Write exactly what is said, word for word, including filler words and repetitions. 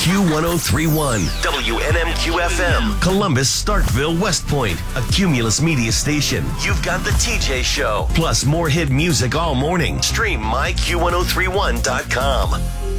Q ten thirty-one, W N M Q F M, Columbus, Starkville, West Point, a Cumulus Media station. You've got the T J Show, plus more hit music all morning. Stream my Q ten thirty-one dot com.